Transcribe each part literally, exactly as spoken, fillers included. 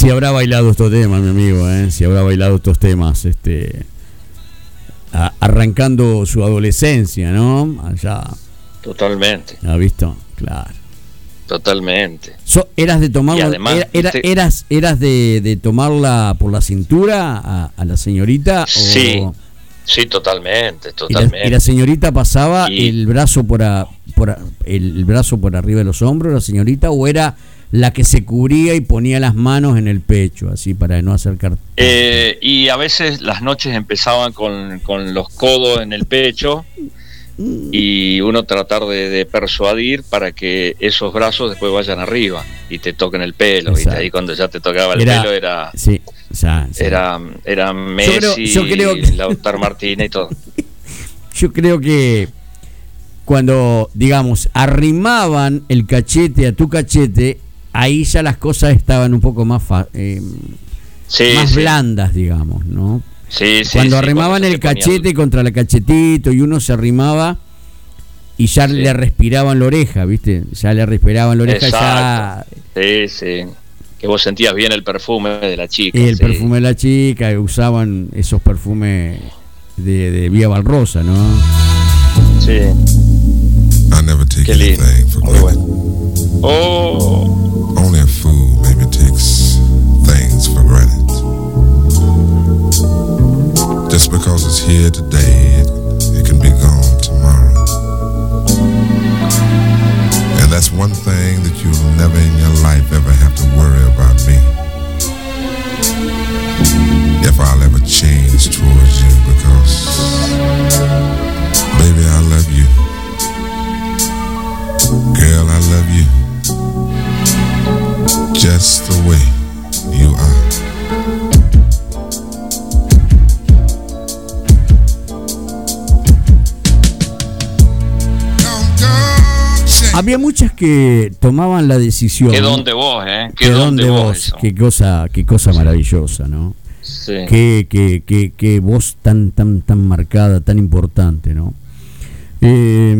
Si habrá bailado estos temas, mi amigo, ¿eh? Si habrá bailado estos temas, este, a, arrancando su adolescencia, ¿no? Allá. Totalmente. ¿Ha visto? Claro. Totalmente. So, ¿Eras de tomarla, además, era, era, este... eras, eras de, de tomarla por la cintura a, a la señorita? Sí, o... sí, totalmente, ¿Y totalmente. la, y la señorita pasaba y... el brazo por, a, por a, el brazo por arriba de los hombros, la señorita, o era la que se cubría y ponía las manos en el pecho, así para no acercar? Eh, y a veces las noches empezaban con, con los codos en el pecho y uno tratar de, de persuadir para que esos brazos después vayan arriba y te toquen el pelo. ¿Viste? Ahí cuando ya te tocaba el era, pelo era sí, ya, sí. era era Messi, yo creo, yo creo que... Lautaro Martínez y todo. Yo creo que cuando, digamos, arrimaban el cachete a tu cachete, ahí ya las cosas estaban un poco más fa- eh, sí, más sí. blandas, digamos, ¿no? Sí, sí, cuando sí, arrimaban cuando el cachete el... contra el cachetito y uno se arrimaba y ya sí. le respiraban la oreja, ¿viste? Ya le respiraban la oreja. Exacto. Ya... Sí, sí. Que vos sentías bien el perfume de la chica. Y el sí. perfume de la chica, usaban esos perfumes de, de Vía Valrosa, ¿no? Sí. I never take Qué lindo. anything for granted. Bueno. Oh. Only a fool maybe takes things for granted. Just because it's here today, it, it can be gone tomorrow. And that's one thing that you'll never in your life ever have to worry about me. If I'll ever change towards you, because, baby, I love you. Girl, I love you. Just the way you are. Había muchas que tomaban la decisión. Qué don de vos, ¿eh? Qué, qué don de vos. Qué cosa, qué cosa maravillosa, ¿no? Sí. Qué, qué, qué, qué voz tan, tan, tan marcada, tan importante, ¿no? Eh,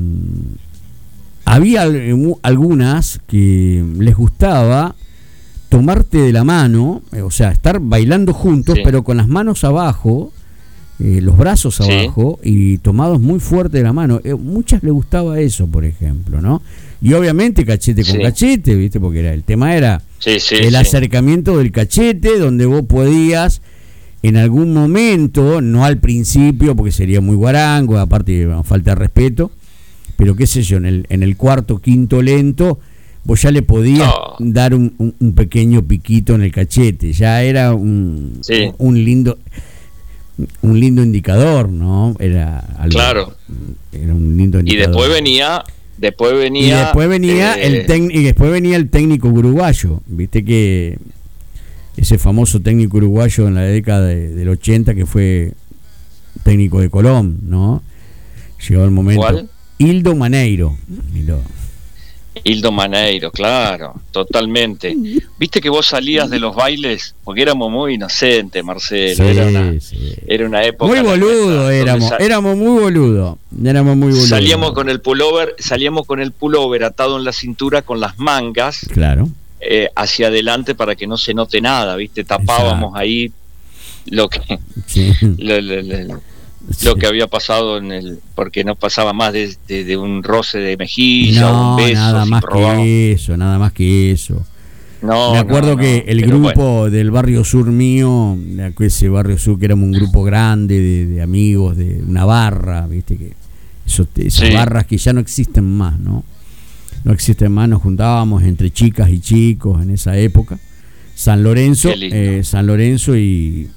había algunas que les gustaba tomarte de la mano, o sea, estar bailando juntos, sí. pero con las manos abajo. Eh, los brazos abajo sí. y tomados muy fuerte de la mano. Eh, muchas les gustaba eso, por ejemplo, ¿no? Y obviamente cachete con sí. cachete, ¿viste? Porque era, el tema era sí, sí, el sí. acercamiento del cachete, donde vos podías en algún momento, no al principio, porque sería muy guarango, aparte bueno, falta de respeto, pero qué sé yo, en el, en el cuarto, quinto lento, vos ya le podías oh. dar un, un, un pequeño piquito en el cachete. Ya era un, sí. un lindo... un lindo indicador, ¿no? Era algo, claro. Era un lindo indicador. Y después venía, después venía y después venía eh, el tec- y después venía el técnico uruguayo. Viste que ese famoso técnico uruguayo en la década de, del ochenta que fue técnico de Colón, ¿no? Llegó el momento. ¿Cuál? Hildo Maneiro. Miró. Hildo Maneiro, claro, totalmente. Viste que vos salías de los bailes, porque éramos muy inocentes, Marcelo. Sí, era, una, sí. era una época. Muy boludo éramos, sal... éramos muy boludo. Éramos muy boludo. Salíamos con el pullover, salíamos con el pullover atado en la cintura con las mangas. Claro. Eh, hacia adelante para que no se note nada, ¿viste? Tapábamos Exacto. ahí lo que. Sí. lo, lo, lo, Sí. lo que había pasado en el porque no pasaba más de, de, de un roce de mejilla no, un beso nada más probamos. que eso nada más que eso no, me acuerdo no, que no, el grupo bueno. del barrio sur mío ese barrio sur que éramos un grupo grande de, de amigos de una barra viste que eso, esas sí. barras que ya no existen más no no existen más nos juntábamos entre chicas y chicos en esa época San Lorenzo eh, San Lorenzo y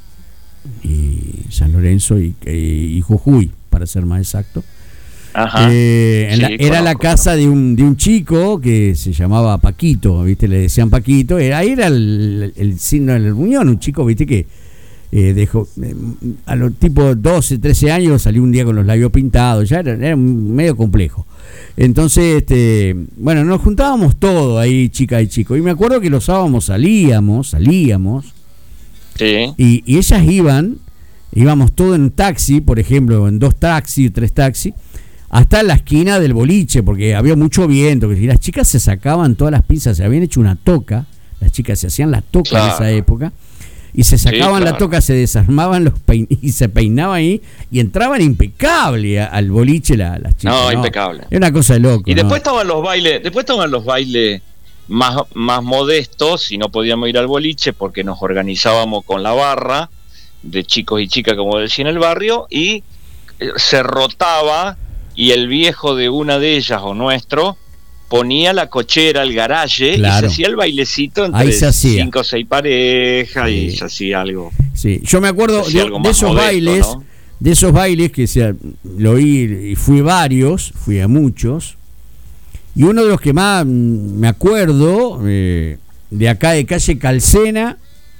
y San Lorenzo y, y, y Jujuy, para ser más exacto. Ajá. Eh, en sí, la, conozco, era la casa de un de un chico que se llamaba Paquito, ¿viste? Le decían Paquito. Era, ahí era el, el, el signo de la reunión, un chico, ¿viste? Que eh, dejó eh, a los tipo doce, trece años, salió un día con los labios pintados, ya era, era medio complejo. Entonces, este, bueno, nos juntábamos todos ahí, chicas y chicos. Y me acuerdo que los sábados salíamos, salíamos. Sí. Y, y ellas iban, íbamos todos en un taxi, por ejemplo, en dos taxis, tres taxis, hasta la esquina del boliche, porque había mucho viento, y las chicas se sacaban todas las pinzas, se habían hecho una toca las chicas se hacían la toca claro. en esa época, y se sacaban sí, claro. la toca, se desarmaban los pein y se peinaban ahí, y entraban impecable al boliche la, las chicas. No, no, impecable. Era una cosa de loco. Y después ¿no? estaban los bailes, después estaban los bailes más, más modestos, y no podíamos ir al boliche porque nos organizábamos con la barra de chicos y chicas, como decía en el barrio, y se rotaba, y el viejo de una de ellas o nuestro ponía la cochera, el garaje, claro. y se hacía el bailecito entre cinco o seis parejas, sí. y se hacía algo. Sí, yo me acuerdo de, de esos modesto, bailes, ¿no? de esos bailes que se, lo oí y fui varios, fui a muchos, y uno de los que más me acuerdo, eh, de acá de calle Calcena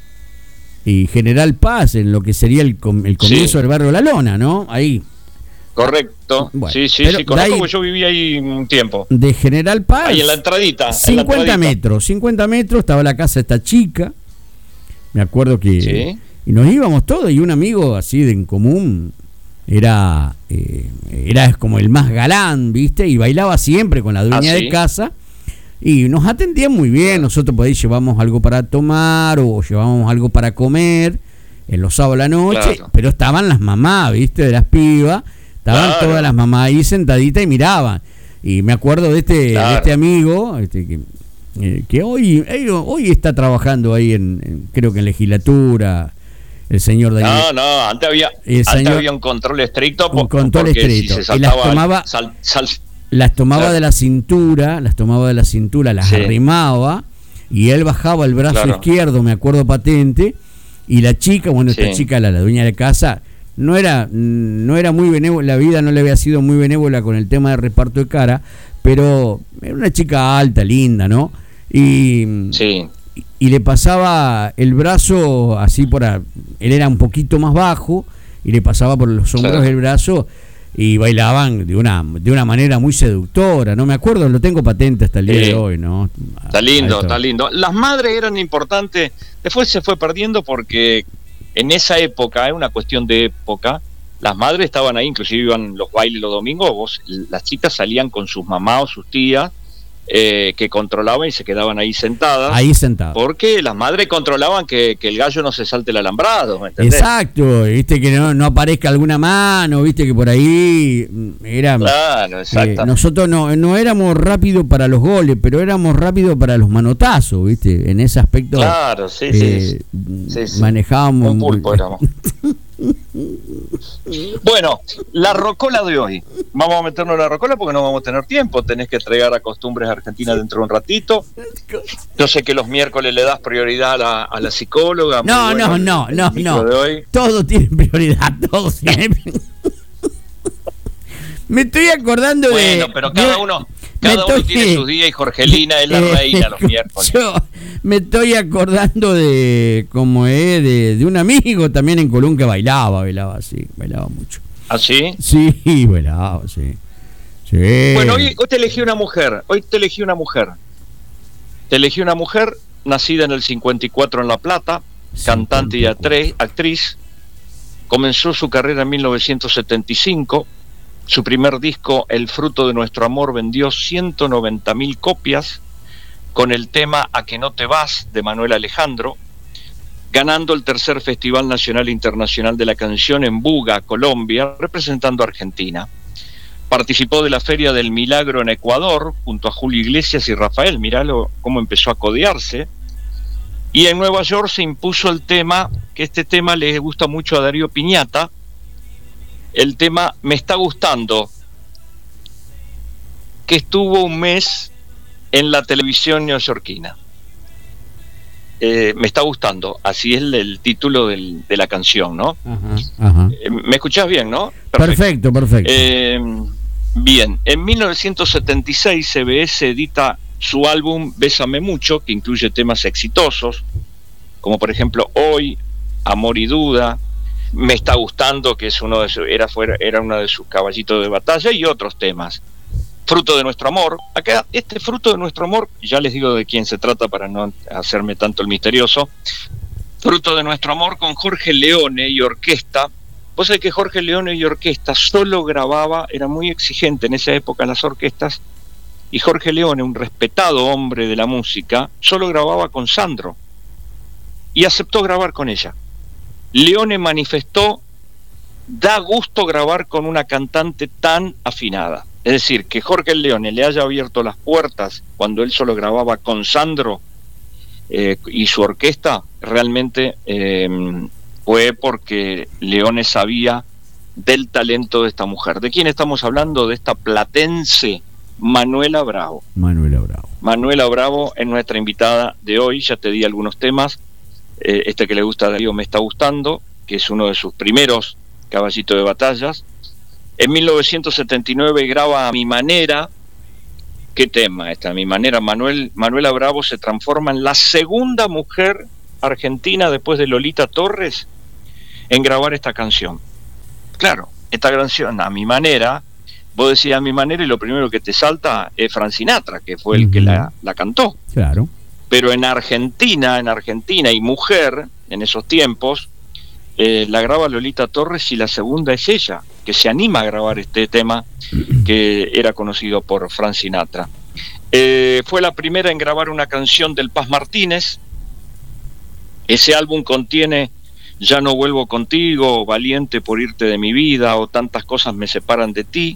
y General Paz, en lo que sería el, el comienzo sí. del barrio La Lona, ¿no? Ahí. Correcto, bueno, sí, sí, sí, conozco porque yo viví ahí un tiempo. De General Paz. Ahí en la entradita. cincuenta en la entradita. metros, cincuenta metros, estaba la casa de esta chica. Me acuerdo que... Sí. Y nos íbamos todos, y un amigo así de en común era, eh, era como el más galán, ¿viste? Y bailaba siempre con la dueña ¿Ah, sí? de casa. Y nos atendían muy bien, nosotros por ahí llevamos algo para tomar o llevábamos algo para comer en los sábados a la noche, claro. pero estaban las mamás, ¿viste? De las pibas. Estaban claro. todas las mamás ahí sentaditas y miraban. Y me acuerdo de este, claro. de este amigo, este, que, eh, que hoy, eh, hoy está trabajando ahí en, en, creo que en legislatura, el señor Daniel. No, no, antes había, antes señor, había un control estricto. Un control estricto. Si se y las tomaba, sal, sal, las tomaba claro. de la cintura, las tomaba de la cintura, las sí. arrimaba, y él bajaba el brazo claro. izquierdo, me acuerdo patente, y la chica, bueno, esta sí. chica, la, la dueña de casa, no era no era muy benévola, la vida no le había sido muy benévola con el tema de reparto de cara, pero era una chica alta, linda, ¿no? Y, sí. y, y le pasaba el brazo así por a, él era un poquito más bajo, y le pasaba por los hombros claro. el brazo, y bailaban de una de una manera muy seductora, no me acuerdo, lo tengo patente hasta el día sí. de hoy, ¿no? Está lindo, está lindo. Las madres eran importantes, después se fue perdiendo porque en esa época, es una cuestión de época, las madres estaban ahí, inclusive iban los bailes los domingos, vos, las chicas salían con sus mamás o sus tías, eh, que controlaban y se quedaban ahí sentadas. Ahí sentadas. Porque las madres controlaban que, que el gallo no se salte el alambrado, ¿me entendés? Exacto, viste que no, no aparezca alguna mano, viste que por ahí era... Claro, exacto. Eh, nosotros no, no éramos rápidos para los goles, pero éramos rápidos para los manotazos, viste, en ese aspecto. Claro, sí, eh, sí, sí, sí. Manejábamos... Un pulpo éramos. Bueno, la rocola de hoy. Vamos a meternos en la rocola porque no vamos a tener tiempo. Tenés que entregar a Costumbres Argentinas dentro de un ratito. Yo sé que los miércoles le das prioridad a la, a la psicóloga. No, bueno, no, no, no, no. De hoy. Todo tiene prioridad, todo tiene prioridad. Me estoy acordando bueno, de... Bueno, pero cada uno... Cada estoy, uno tiene sus días y Jorgelina es la eh, reina los miércoles. Yo me estoy acordando de como es de, de un amigo también en Colón que bailaba, bailaba así, bailaba mucho. ¿Ah, sí? Sí, bailaba, sí. sí. Bueno, hoy, hoy te elegí una mujer, hoy te elegí una mujer. Te elegí una mujer nacida en el cincuenta y cuatro en La Plata, cantante y actriz, actriz. Comenzó su carrera en mil novecientos setenta y cinco. Su primer disco, El fruto de nuestro amor, vendió ciento noventa mil copias con el tema A que no te vas, de Manuel Alejandro, ganando el tercer Festival Nacional e Internacional de la Canción en Buga, Colombia, representando a Argentina. Participó de la Feria del Milagro en Ecuador, junto a Julio Iglesias y Rafael, miralo cómo empezó a codearse. Y en Nueva York se impuso el tema, que este tema le gusta mucho a Darío Piñata, el tema Me está gustando, que estuvo un mes en la televisión neoyorquina. Eh, me está gustando, así es el, el título del, de la canción, ¿no? Ajá, ajá. Eh, ¿Me escuchás bien, no? Perfecto, perfecto. perfecto. Eh, bien, en mil novecientos setenta y seis C B S edita su álbum Bésame Mucho, que incluye temas exitosos, como por ejemplo Hoy, Amor y Duda, Me está gustando, que es uno de su, era fuera era uno de sus caballitos de batalla, y otros temas. Fruto de nuestro amor. Acá, este Fruto de nuestro amor, ya les digo de quién se trata para no hacerme tanto el misterioso. Fruto de nuestro amor con Jorge Leone y orquesta. Vos sabés que Jorge Leone y orquesta solo grababa, era muy exigente en esa época en las orquestas, Y Jorge Leone, un respetado hombre de la música, solo grababa con Sandro y aceptó grabar con ella. Leone manifestó: da gusto grabar con una cantante tan afinada. Es decir, que Jorge Leone le haya abierto las puertas cuando él solo grababa con Sandro eh, y su orquesta, realmente eh, fue porque Leone sabía del talento de esta mujer. ¿De quién estamos hablando? De esta platense Manuela Bravo. Manuela Bravo. Manuela Bravo es nuestra invitada de hoy. Ya te di algunos temas. Eh, este que le gusta a Darío me está gustando, que es uno de sus primeros caballitos de batallas. En mil novecientos setenta y nueve graba A Mi Manera. ¿Qué tema esta? A Mi Manera. Manuel, Manuela Bravo se transforma en la segunda mujer argentina después de Lolita Torres en grabar esta canción. Claro, esta canción, A Mi Manera, vos decís A Mi Manera y lo primero que te salta es Frank Sinatra, que fue el uh-huh. que la, la cantó. Claro. Pero en Argentina, en Argentina y mujer, en esos tiempos, eh, la graba Lolita Torres y la segunda es ella, que se anima a grabar este tema que era conocido por Frank Sinatra. Eh, fue la primera en grabar una canción del Paz Martínez. Ese álbum contiene Ya no vuelvo contigo, Valiente por irte de mi vida, o Tantas cosas me separan de ti.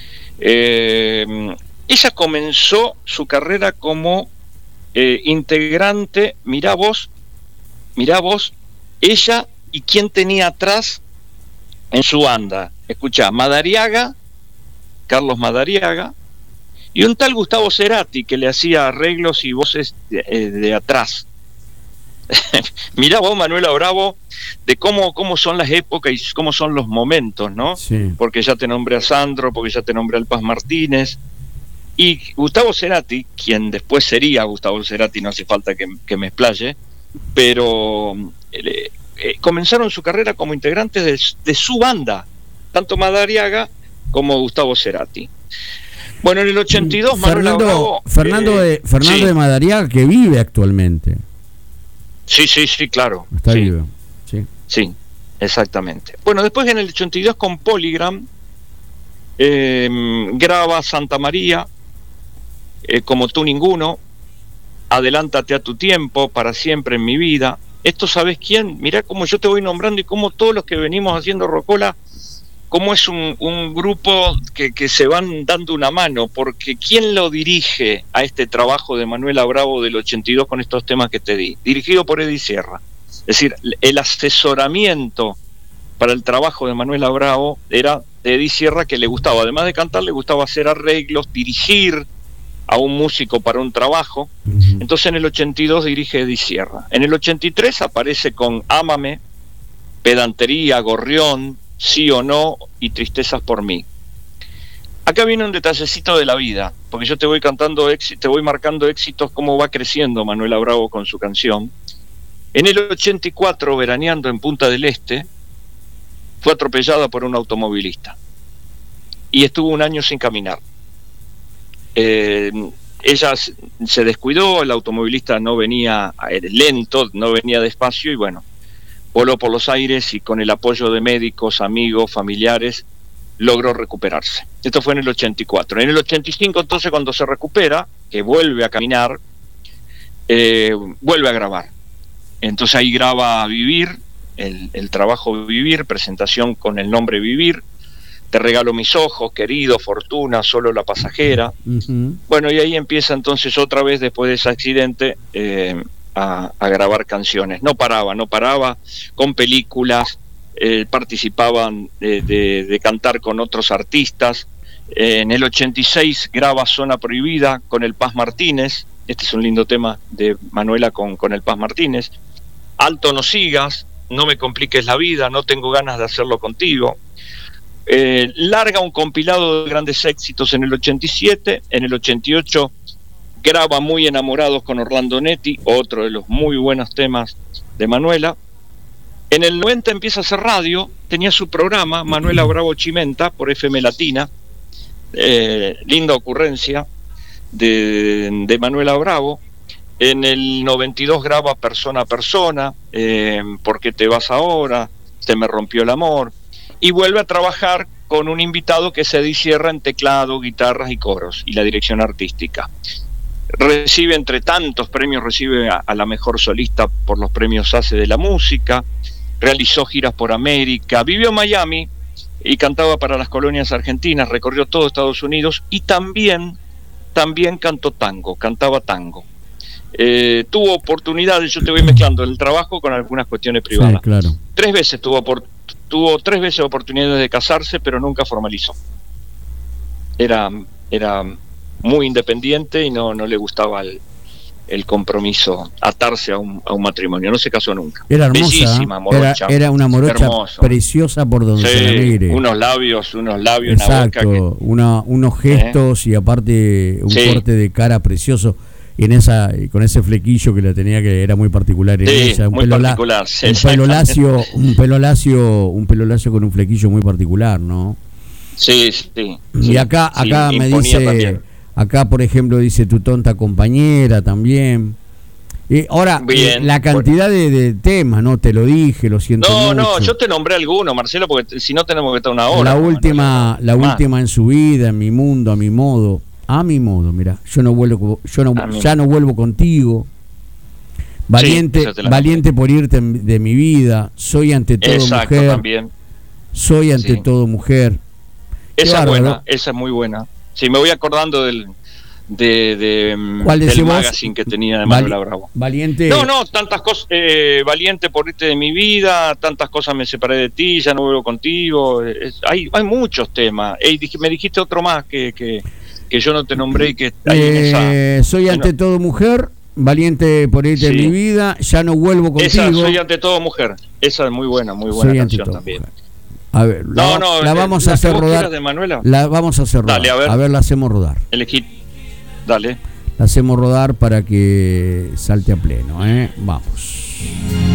Eh, ella comenzó su carrera como eh, integrante, mirá vos, mirá vos, ella y quién tenía atrás en su banda. Escuchá, Madariaga, Carlos Madariaga, y un tal Gustavo Cerati que le hacía arreglos y voces de, de atrás. Mirá vos, Manuela Bravo, de cómo, cómo son las épocas y cómo son los momentos, ¿no? Sí. Porque ya te nombré a Sandro, porque ya te nombré al Paz Martínez. Y Gustavo Cerati, quien después sería Gustavo Cerati, no hace falta que, que me explaye, pero eh, eh, comenzaron su carrera como integrantes de, de su banda, tanto Madariaga como Gustavo Cerati. Bueno, en el ochenta y dos, Fernando, Manuela Bravo, Fernando, eh, de, Fernando sí. de Madariaga, que vive actualmente. Sí, sí, sí, claro. Está sí. vivo. Sí. Sí, exactamente. Bueno, después en el ochenta y dos con Polygram eh, graba Santa María, eh, Como tú ninguno, Adelántate a tu tiempo, Para siempre en mi vida. Esto, ¿sabes quién? Mirá cómo yo te voy nombrando y cómo todos los que venimos haciendo Rocola, cómo es un, un grupo que, que se van dando una mano, porque ¿quién lo dirige a este trabajo de Manuela Bravo del ochenta y dos con estos temas que te di? Dirigido por Eddie Sierra. Es decir, el asesoramiento para el trabajo de Manuela Bravo era de Eddie Sierra, que le gustaba, además de cantar, le gustaba hacer arreglos, dirigir a un músico para un trabajo. Uh-huh. Entonces en el ochenta y dos dirige Eddie Sierra. En el ochenta y tres aparece con Ámame, Pedantería, Gorrión, Sí o No y Tristezas por mí. Acá viene un detallecito de la vida, porque yo te voy cantando, te voy marcando éxitos, cómo va creciendo Manuela Bravo con su canción. En el ochenta y cuatro, veraneando en Punta del Este, fue atropellada por un automovilista y estuvo un año sin caminar. Eh, ella se descuidó, el automovilista no venía lento, no venía despacio y bueno, voló por los aires y con el apoyo de médicos, amigos, familiares, logró recuperarse. Esto fue en el ochenta y cuatro. En el ochenta y cinco, entonces, cuando se recupera, que vuelve a caminar, eh, vuelve a grabar. Entonces ahí graba Vivir, el, el trabajo Vivir, presentación con el nombre Vivir, Te regalo mis ojos, Querido, Fortuna, Solo la pasajera. Uh-huh. Bueno, y ahí empieza entonces otra vez, después de ese accidente, eh, A, a grabar canciones. No paraba, no paraba, con películas, eh, participaban de, de, de cantar con otros artistas. Eh, en el ochenta y seis graba Zona Prohibida con el Paz Martínez. Este es un lindo tema de Manuela con, con el Paz Martínez. Alto no sigas, No me compliques la vida, No tengo ganas de hacerlo contigo. Eh, larga un compilado de grandes éxitos en el ochenta y siete. En el ochenta y ocho graba Muy enamorados con Orlando Netti, otro de los muy buenos temas de Manuela. En el noventa empieza a hacer radio, tenía su programa, Manuela Bravo Chimenta, por F M Latina. Eh, linda ocurrencia de, de Manuela Bravo. En el noventa y dos graba Persona a Persona, eh, ¿Por qué te vas ahora?, Se me rompió el amor. Y vuelve a trabajar con un invitado que es Eddie Sierra en teclado, guitarras y coros, y la dirección artística. Recibe, entre tantos premios, recibe a, a la mejor solista por los premios A C E de la música, realizó giras por América, vivió en Miami y cantaba para las colonias argentinas, recorrió todo Estados Unidos y también, también cantó tango, cantaba tango. Eh, tuvo oportunidades, yo te voy mezclando el trabajo con algunas cuestiones privadas. Sí, claro. Tres veces tuvo, por, tuvo tres veces oportunidades de casarse, pero nunca formalizó. Era, era muy independiente y no, no le gustaba el, el compromiso, atarse a un, a un matrimonio. No se casó nunca. Era hermosa, bellísima, morocha, era, era una morocha hermoso. Preciosa por donde Sí, se la mire. unos labios, unos labios, Exacto, una boca que... una, unos gestos ¿Eh? Y aparte un sí. corte de cara precioso. Y en esa, con ese flequillo que la tenía, que era muy particular en sí, ella, un muy pelo, particular, la, sí, un pelo lacio, un pelo lacio, un pelo lacio con un flequillo muy particular, ¿no? Sí, sí. Y sí, acá, acá sí, me dice, también. Acá por ejemplo dice tu tonta compañera también. Y ahora, eh, la cantidad de, de temas, ¿no? Te lo dije, lo siento No, mucho. no, yo te nombré alguno, Marcelo, porque si no tenemos que estar una hora. La última, no, la más. última en su vida, en mi mundo, a mi modo. A mi modo, mira, yo no vuelvo, yo no, ya no vuelvo contigo. Valiente, sí, valiente por irte de mi vida. Soy ante todo Exacto, mujer. También. Soy ante sí. todo mujer. Esa es buena, esa es muy buena. Sí, me voy acordando del de, de ¿Cuál del magazine que tenía de Manuela Vali Bravo. Valiente. No, no, tantas cosas. Eh, valiente por irte de mi vida. Tantas cosas me separé de ti. Ya no vuelvo contigo. Es, hay, hay muchos temas. Hey, dije, me dijiste otro más que que que yo no te nombré y que está ahí eh, en esa... Soy ante no. todo mujer, valiente por irte sí. de mi vida, ya no vuelvo contigo. Esa, soy ante todo mujer, esa es muy buena, muy buena soy canción también. Mujer. A ver, no, la, no, la vamos a hacer rodar. De Manuela? La vamos a hacer rodar. Dale, a ver. A ver, la hacemos rodar. Elegí. Dale. La hacemos rodar para que salte a pleno, ¿eh? Vamos.